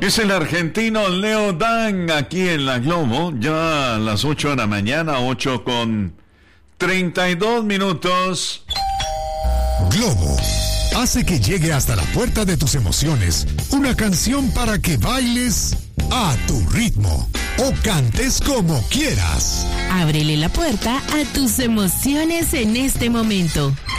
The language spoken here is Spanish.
Es el argentino Leo Dan aquí en la Globo, ya a las 8 de la mañana, 8:32. Globo hace que llegue hasta la puerta de tus emociones una canción para que bailes a tu ritmo o cantes como quieras. Ábrele la puerta a tus emociones en este momento.